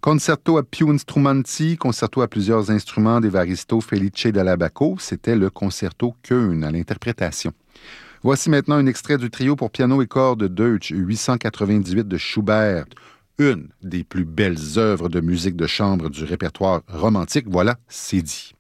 Concerto a più instrumenti, concerto à plusieurs instruments d'Evaristo Felice Dall'Abaco. C'était le concerto Köln à l'interprétation. Voici maintenant un extrait du trio pour piano et cordes Deutsch 898 de Schubert, une des plus belles œuvres de musique de chambre du répertoire romantique. Voilà, c'est dit.